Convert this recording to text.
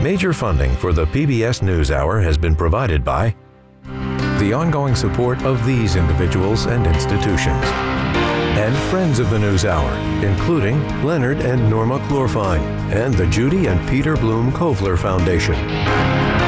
Major funding for the PBS NewsHour has been provided by the ongoing support of these individuals and institutions, and friends of the NewsHour, including Leonard and Norma Chlorfine, and the Judy and Peter Bloom Kovler Foundation.